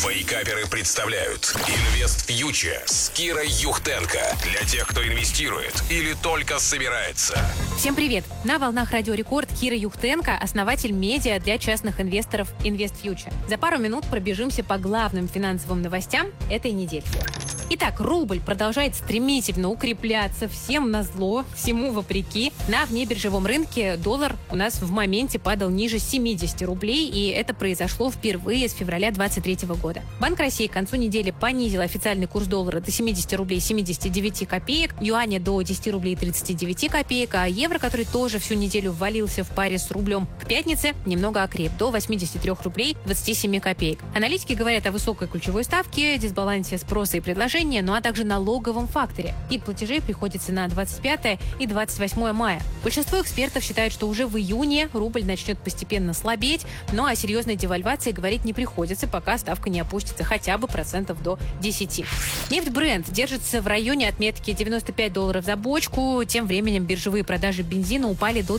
Вейкаперы представляют Инвест Фьючер с Кирой Юхтенко. Для тех, кто инвестирует или только собирается. Всем привет! На волнах Радио Рекорд Кира Юхтенко, основатель медиа для частных инвесторов Инвест Фьючер. За пару минут пробежимся по главным финансовым новостям этой недели. Итак, рубль продолжает стремительно укрепляться, всем назло, всему вопреки. На внебиржевом рынке доллар у нас в моменте падал ниже 70 рублей, и это произошло впервые с февраля 2023 года. Банк России к концу недели понизил официальный курс доллара до 70 рублей 79 копеек, юаня до 10 рублей 39 копеек, а евро, который тоже всю неделю ввалился в паре с рублем, к пятнице немного окреп, до 83 рублей 27 копеек. Аналитики говорят о высокой ключевой ставке, дисбалансе спроса и предложения, ну а также налоговом факторе. Пик платежей приходится на 25 и 28 мая. Большинство экспертов считают, что уже в июне рубль начнет постепенно слабеть, но о серьезной девальвации говорить не приходится, пока ставка не опустится хотя бы процентов до 10. Нефть Brent держится в районе отметки $95 за бочку. Тем временем биржевые продажи бензина упали до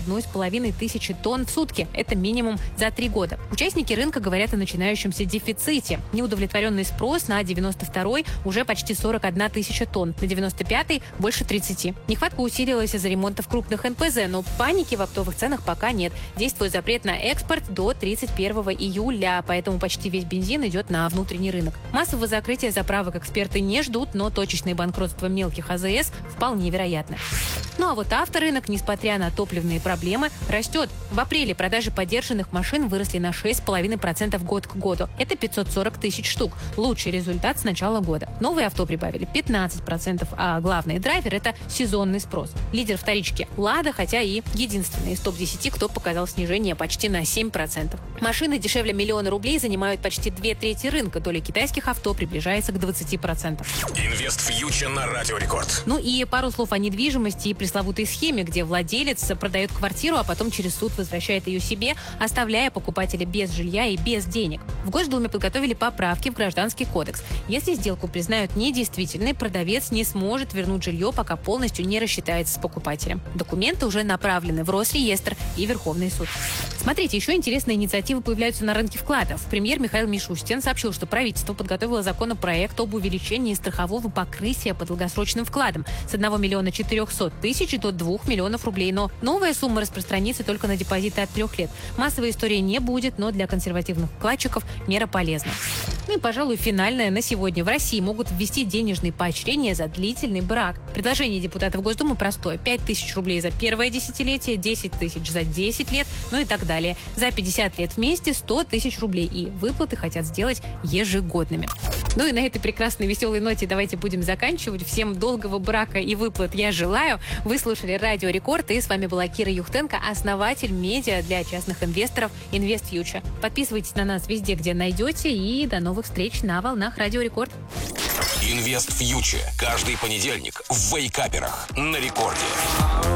21,5 тысячи тонн в сутки. Это минимум за 3 года. Участники рынка говорят о начинающемся дефиците. Неудовлетворенный спрос на 92-й уже почти 41 тысяча тонн, на 95-й больше 30. Нехватка усилилась из-за ремонтов крупных НПЗ, но паники в оптовых ценах пока нет. Действует запрет на экспорт до 31 июля, поэтому почти весь бензин идет на внутренний рынок. Массового закрытия заправок эксперты не ждут, но точечное банкротство мелких АЗС вполне вероятно. Ну а вот авторынок, несмотря на топливные проблемы, растет. В апреле продажи подержанных машин выросли на 6,5% год к году. Это 540 тысяч штук. Лучший результат с начала года. Новые авто прибавили 15%, а главный драйвер – это сезонный спрос. Лидер вторички – «Лада», хотя и единственный из топ-10, кто показал снижение почти на 7%. Машины дешевле $1 000 000 занимают почти 2/3 рынка. Доля китайских авто приближается к 20%. Инвест Фьючер на Радио Рекорд. Ну и пару слов о недвижимости и пресловутой схеме, где владелец продает квартиру, а потом через суд возвращает ее себе, оставляя покупателя без жилья и без денег. В Госдуме подготовили поправки в Гражданский кодекс. Если сделку признают недействительной, продавец не сможет вернуть жилье, пока полностью не рассчитается с покупателем. Документы уже направлены в Росреестр и Верховный суд. Смотрите, еще интересные инициативы появляются на рынке вкладов. Премьер Михаил Мишустин сообщил, что правительство подготовило законопроект об увеличении страхового покрытия по долгосрочным вкладам с 1 400 000 до 2 миллионов рублей. Но новая сумма распространится только на депозиты от 3 лет. Массовой истории не будет, но для консервативных вкладчиков мера полезна. Ну и, пожалуй, финальное на сегодня. В России могут ввести денежные поощрения за длительный брак. Предложение депутатов Госдумы простое. 5 тысяч рублей за первое десятилетие, 10 тысяч за 10 лет, ну и так далее. За 50 лет вместе 100 тысяч рублей. И выплаты хотят сделать ежегодными. Ну и на этой прекрасной веселой ноте давайте будем заканчивать. Всем долгого брака и выплат я желаю. Вы слушали Радио Рекорд, и с вами была Кира Юхтенко, основатель медиа для частных инвесторов Инвест Фьючер. Подписывайтесь на нас везде, где найдете, и до новых встреч на волнах Радио Рекорд. Инвест Фьючер. Каждый понедельник в Вейкаперах на Рекорде.